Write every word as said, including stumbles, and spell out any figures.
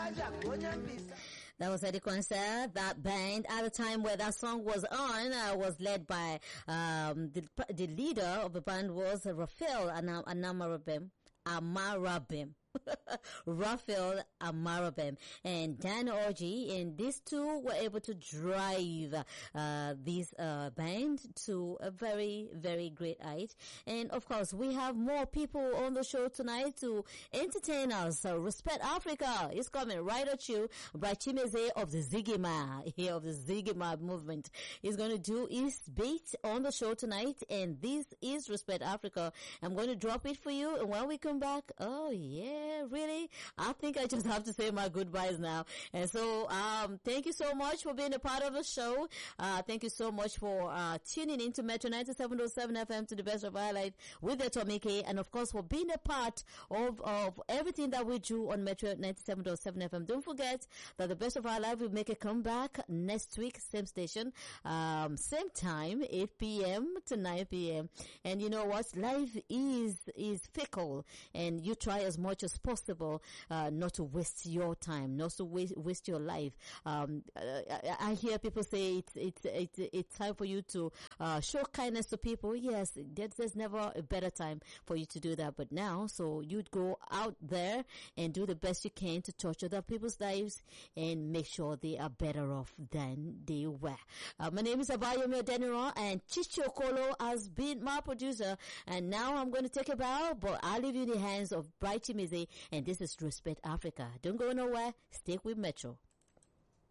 That was Eddie Concert. That band at the time where that song was on uh, was led by um, the the leader of the band was Raphael Anam- Anamarabim. Amarabim. Raphael Amarabim and Dan Orji, and these two were able to drive uh, this uh, band to a very, very great height. And of course, we have more people on the show tonight to entertain us. So Respect Africa is coming right at you by Chimeze of the Zigima, here of the Zigima movement. He's going to do his beat on the show tonight, and this is Respect Africa. I'm going to drop it for you, and when we come back, oh yeah. Yeah, really? I think I just have to say my goodbyes now. And so, um, thank you so much for being a part of the show. Uh, thank you so much for, uh, tuning into Metro ninety-seven point seven F M to the best of our life with the Tomike. And of course, for being a part of, of everything that we do on Metro ninety-seven point seven F M. Don't forget that the best of our life will make a comeback next week, same station, um, same time, eight p.m. to nine p.m. And you know what? Life is, is fickle, and you try as much as possible uh, not to waste your time, not to waste, waste your life. Um, I, I hear people say it's it's it's, it's time for you to uh, show kindness to people. Yes, there's, there's never a better time for you to do that, but now, so you'd go out there and do the best you can to touch other people's lives and make sure they are better off than they were. Uh, my name is Abayomi Odeniro, and Chicho Kolo has been my producer, and now I'm going to take a bow, but I'll leave you in the hands of Bright Chimize, and this is Respect Africa. Don't go nowhere. Stay with Metro.